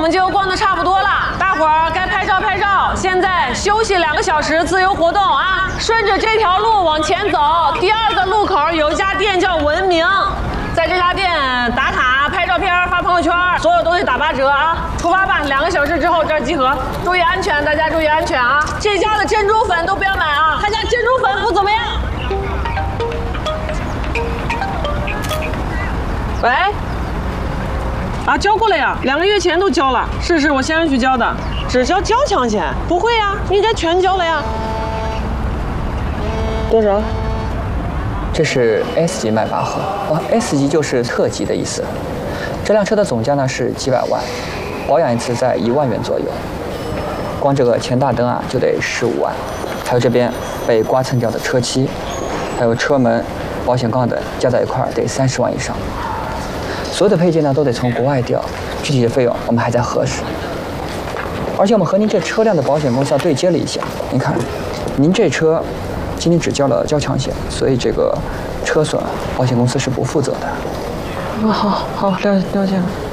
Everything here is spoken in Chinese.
们就逛得差不多了，大伙儿该拍照拍照。现在休息2个小时，自由活动啊！顺着这条路往前走，第2个路口有一家店叫文明，在这家店打卡、拍照片、发朋友圈，所有东西打8折啊！出发吧，2个小时之后这儿集合，注意安全，大家注意安全啊！这家的珍珠粉都不要买啊，他家珍珠粉不怎么样。喂。 啊，交过了呀，2个月前都交了。是，我先生去交的，只交交强险。不会呀，应该全交了呀。多少？ 这是 S 级迈巴赫，S 级就是特级的意思。这辆车的总价呢是几百万，保养一次在1万元左右。光这个前大灯啊就得15万，还有这边被刮蹭掉的车漆，还有车门、保险杠等，加在一块儿得30万以上。 所有的配件呢都得从国外调，具体的费用我们还在核实。而且我们和您这车辆的保险公司要对接了一下，您看，您这车今天只交了交强险，所以这个车损保险公司是不负责的。 好，了解了。